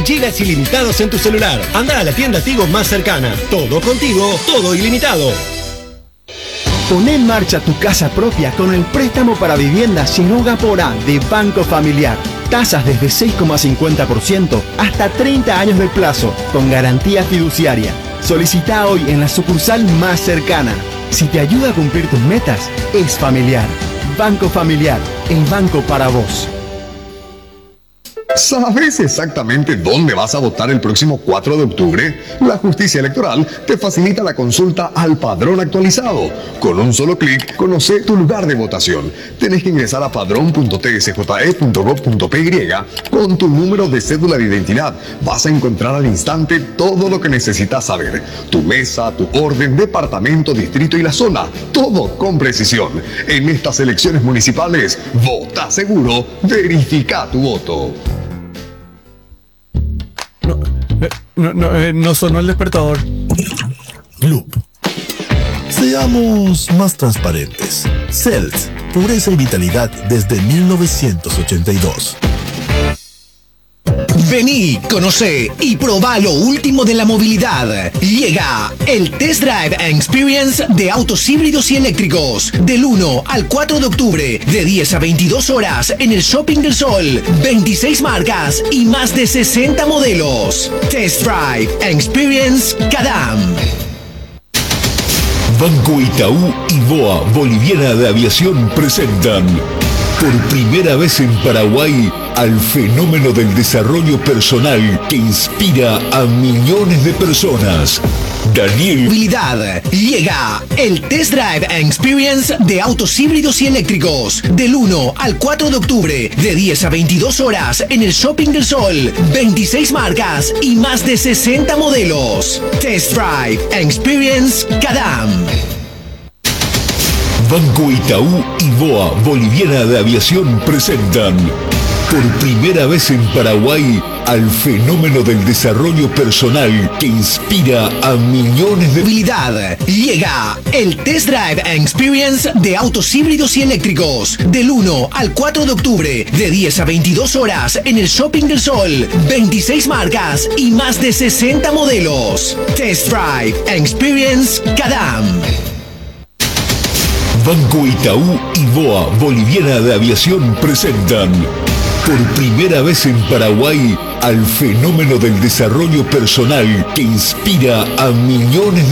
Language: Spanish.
y gigas ilimitados en tu celular. Anda a la tienda Tigo más cercana. Todo contigo, todo ilimitado. Pon en marcha tu casa propia con el préstamo para vivienda Sinuga por A de Banco Familiar. Tasas desde 6,50% hasta 30 años de plazo, con garantía fiduciaria. Solicita hoy en la sucursal más cercana. Si te ayuda a cumplir tus metas, es Familiar. Banco Familiar, el banco para vos. ¿Sabes exactamente dónde vas a votar el próximo 4 de octubre? La Justicia Electoral te facilita la consulta al padrón actualizado. Con un solo clic, conoce tu lugar de votación. Tenés que ingresar a padrón.tsje.gov.py con tu número de cédula de identidad. Vas a encontrar al instante todo lo que necesitas saber. Tu mesa, tu orden, departamento, distrito y la zona. Todo con precisión. En estas elecciones municipales, vota seguro, verifica tu voto. No sonó el despertador. Loop. Seamos más transparentes. CELS, pureza y vitalidad desde 1982. Vení, conocé y probá lo último de la movilidad. Llega el Test Drive and Experience de autos híbridos y eléctricos. Del 1 al 4 de octubre, de 10 a 22 horas en el Shopping del Sol. 26 marcas y más de 60 modelos. Test Drive and Experience Cadam. Banco Itaú y BOA Boliviana de Aviación presentan por primera vez en Paraguay al fenómeno del desarrollo personal que inspira a millones de personas. Daniel. Movilidad. Llega el Test Drive and Experience de autos híbridos y eléctricos. Del 1 al 4 de octubre, de 10 a 22 horas en el Shopping del Sol. 26 marcas y más de 60 modelos. Test Drive and Experience Cadam. Banco Itaú y BOA Boliviana de Aviación presentan por primera vez en Paraguay al fenómeno del desarrollo personal que inspira a millones de... Movilidad. Llega el Test Drive and Experience de autos híbridos y eléctricos. Del 1 al 4 de octubre, de 10 a 22 horas en el Shopping del Sol. 26 marcas y más de 60 modelos. Test Drive and Experience Cadam. Banco Itaú y BOA Boliviana de Aviación presentan por primera vez en Paraguay al fenómeno del desarrollo personal que inspira a millones de